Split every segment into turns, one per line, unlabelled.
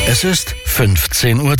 Es ist 15:30 Uhr.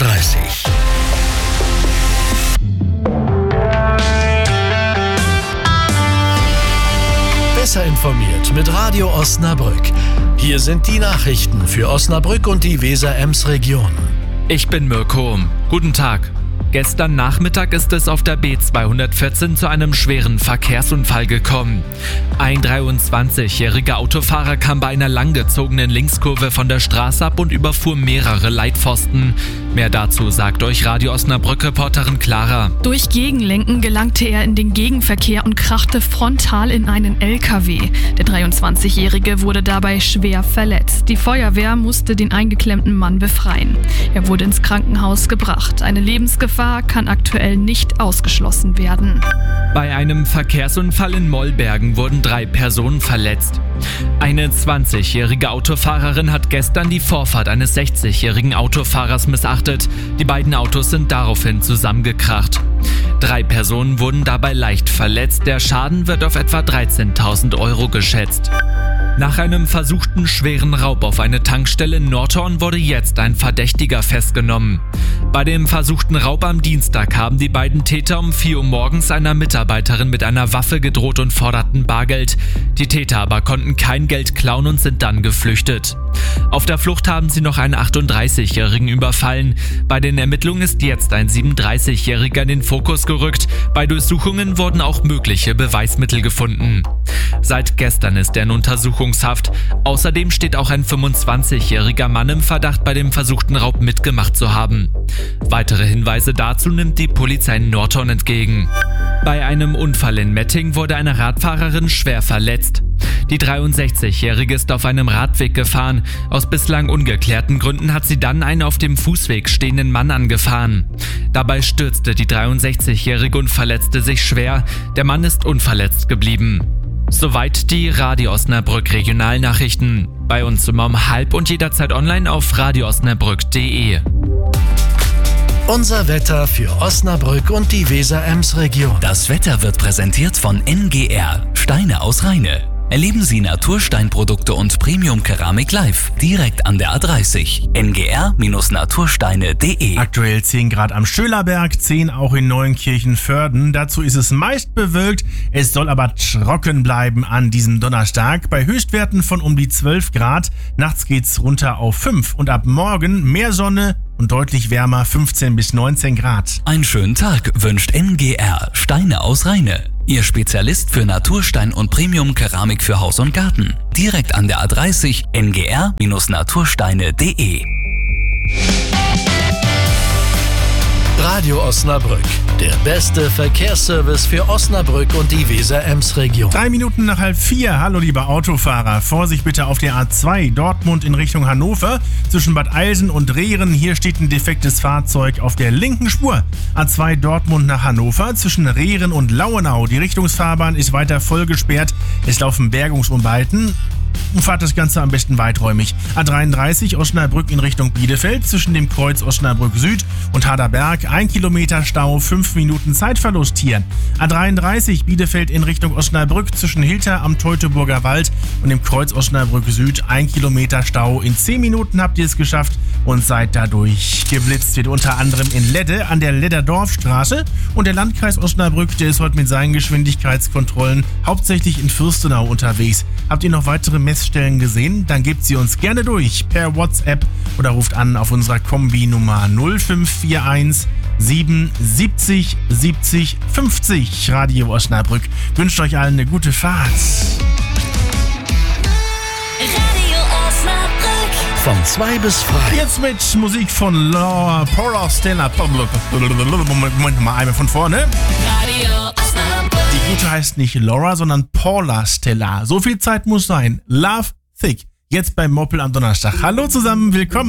Besser informiert mit Radio Osnabrück. Hier sind die Nachrichten für Osnabrück und die Weser-Ems-Region.
Ich bin Mirko. Guten Tag. Gestern Nachmittag ist es auf der B214 zu einem schweren Verkehrsunfall gekommen. Ein 23-jähriger Autofahrer kam bei einer langgezogenen Linkskurve von der Straße ab und überfuhr mehrere Leitpfosten. Mehr dazu sagt euch Radio Osnabrück-Reporterin Clara.
Durch Gegenlenken gelangte er in den Gegenverkehr und krachte frontal in einen LKW. Der 23-Jährige wurde dabei schwer verletzt. Die Feuerwehr musste den eingeklemmten Mann befreien. Er wurde ins Krankenhaus gebracht. Eine Lebensgefahr kann aktuell nicht ausgeschlossen werden.
Bei einem Verkehrsunfall in Mollbergen wurden 3 Personen verletzt. Eine 20-jährige Autofahrerin hat gestern die Vorfahrt eines 60-jährigen Autofahrers missachtet. Die beiden Autos sind daraufhin zusammengekracht. 3 Personen wurden dabei leicht verletzt. Der Schaden wird auf etwa 13.000 € geschätzt. Nach einem versuchten schweren Raub auf eine Tankstelle in Nordhorn wurde jetzt ein Verdächtiger festgenommen. Bei dem versuchten Raub am Dienstag haben die beiden Täter um 4 Uhr morgens einer Mitarbeiterin mit einer Waffe gedroht und forderten Bargeld. Die Täter aber konnten kein Geld klauen und sind dann geflüchtet. Auf der Flucht haben sie noch einen 38-Jährigen überfallen. Bei den Ermittlungen ist jetzt ein 37-Jähriger in den Fokus gerückt. Bei Durchsuchungen wurden auch mögliche Beweismittel gefunden. Seit gestern ist er in Untersuchungshaft. Außerdem steht auch ein 25-jähriger Mann im Verdacht, bei dem versuchten Raub mitgemacht zu haben. Weitere Hinweise dazu nimmt die Polizei in Nordhorn entgegen. Bei einem Unfall in Metting wurde eine Radfahrerin schwer verletzt. Die 63-Jährige ist auf einem Radweg gefahren. Aus bislang ungeklärten Gründen hat sie dann einen auf dem Fußweg stehenden Mann angefahren. Dabei stürzte die 63-Jährige und verletzte sich schwer. Der Mann ist unverletzt geblieben. Soweit die Radio Osnabrück Regionalnachrichten. Bei uns immer um 12:30 und jederzeit online auf radioosnabrück.de.
Unser Wetter für Osnabrück und die Weser-Ems-Region.
Das Wetter wird präsentiert von NGR, Steine aus Rheine. Erleben Sie Natursteinprodukte und Premium-Keramik live, direkt an der A30. ngr-natursteine.de.
Aktuell 10 Grad am Schölerberg, 10 auch in Neuenkirchen-Vörden. Dazu ist es meist bewölkt, es soll aber trocken bleiben an diesem Donnerstag. Bei Höchstwerten von um die 12 Grad, nachts geht's runter auf 5 und ab morgen mehr Sonne und deutlich wärmer, 15 bis 19 Grad.
Einen schönen Tag wünscht NGR, Steine aus Rheine. Ihr Spezialist für Naturstein und Premium-Keramik für Haus und Garten. Direkt an der A30 ngr-natursteine.de.
Radio Osnabrück, der beste Verkehrsservice für Osnabrück und die Weser-Ems-Region.
3 Minuten nach 3:30. Hallo liebe Autofahrer. Vorsicht bitte auf der A2 Dortmund in Richtung Hannover. Zwischen Bad Eilsen und Rehren. Hier steht ein defektes Fahrzeug auf der linken Spur. A2 Dortmund nach Hannover. Zwischen Rehren und Lauenau. Die Richtungsfahrbahn ist weiter voll gesperrt. Es laufen Bergungsarbeiten. Fahrt das Ganze am besten weiträumig. A33 Osnabrück in Richtung Bielefeld zwischen dem Kreuz Osnabrück Süd und Harderberg 1 Kilometer Stau, 5 Minuten Zeitverlust hier. A33 Bielefeld in Richtung Osnabrück zwischen Hilter am Teutoburger Wald und dem Kreuz Osnabrück Süd 1 Kilometer Stau. In 10 Minuten habt ihr es geschafft und seid dadurch geblitzt. Wird unter anderem in Ledde an der Ledderdorfstraße und der Landkreis Osnabrück, der ist heute mit seinen Geschwindigkeitskontrollen hauptsächlich in Fürstenau unterwegs. Habt ihr noch weitere Messstellen gesehen? Dann gebt sie uns gerne durch per WhatsApp oder ruft an auf unserer Kombi-Nummer 0541 77 70 50. Radio Osnabrück wünscht euch allen eine gute Fahrt.
Radio Osnabrück.
Von 2 bis 3.
Jetzt mit Musik von Paula Stella. Moment mal, einmal von vorne.
Radio Osnabrück.
Die gute heißt nicht Laura, sondern Paula Stella. So viel Zeit muss sein. Love Thick. Jetzt beim Moppel am Donnerstag. Hallo zusammen, willkommen.